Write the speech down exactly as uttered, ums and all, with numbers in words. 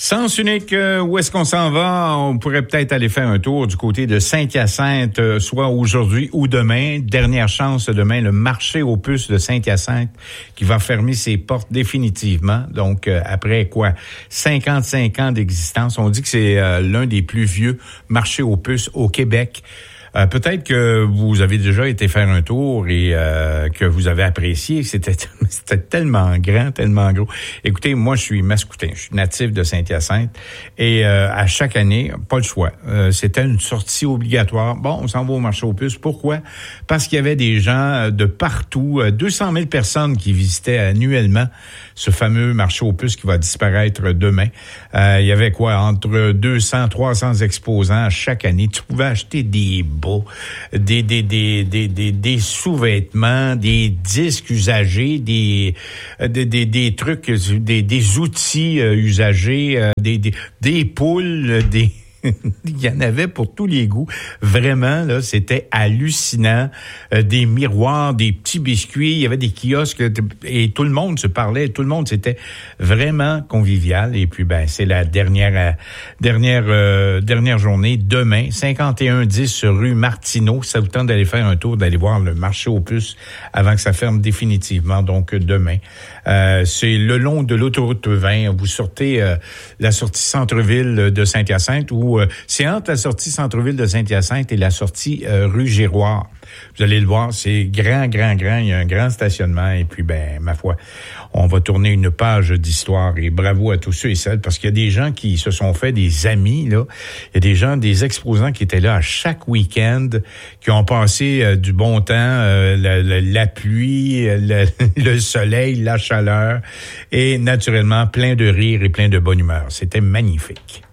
Sens unique, euh, où est-ce qu'on s'en va? On pourrait peut-être aller faire un tour du côté de Saint-Hyacinthe, euh, soit aujourd'hui ou demain. Dernière chance demain, le marché aux puces de Saint-Hyacinthe qui va fermer ses portes définitivement. Donc, euh, après quoi? cinquante-cinq ans d'existence. On dit que c'est euh, l'un des plus vieux marchés aux puces au Québec. Euh, peut-être que vous avez déjà été faire un tour et euh, que vous avez apprécié. C'était, c'était tellement grand, tellement gros. Écoutez, moi, je suis mascoutin. Je suis natif de Saint-Hyacinthe. Et euh, à chaque année, pas le choix. Euh, c'était une sortie obligatoire. Bon, on s'en va au marché aux puces. Pourquoi? Parce qu'il y avait des gens de partout. deux cent mille personnes qui visitaient annuellement ce fameux marché aux puces qui va disparaître demain. Euh, il y avait quoi? Entre deux cents, trois cents exposants chaque année. Tu pouvais acheter des bas, des, des, des, des, des, des sous-vêtements, des disques usagés, des, des, des, des trucs, des, des outils euh, usagés, euh, des, des, des poules, des... Il y en avait pour tous les goûts. Vraiment, là, c'était hallucinant. Euh, des miroirs, des petits biscuits, il y avait des kiosques et tout le monde se parlait. Tout le monde, c'était vraiment convivial. Et puis, ben, c'est la dernière euh, dernière euh, dernière journée demain, cinquante et un dix rue Martineau. Ça vous tente d'aller faire un tour, d'aller voir le marché aux puces avant que ça ferme définitivement. Donc demain, euh, c'est le long de l'autoroute vingt. Vous sortez euh, la sortie centre-ville de Saint-Hyacinthe où Euh, c'est entre la sortie centre-ville de Saint-Hyacinthe et la sortie euh, rue Giroir. Vous allez le voir, c'est grand, grand, grand. Il y a un grand stationnement. Et puis, ben, ma foi, on va tourner une page d'histoire. Et bravo à tous ceux et celles, parce qu'il y a des gens qui se sont fait des amis, là. Il y a des gens, des exposants qui étaient là à chaque week-end, qui ont passé euh, du bon temps, euh, la, la, la pluie, le, le soleil, la chaleur, et naturellement, plein de rire et plein de bonne humeur. C'était magnifique.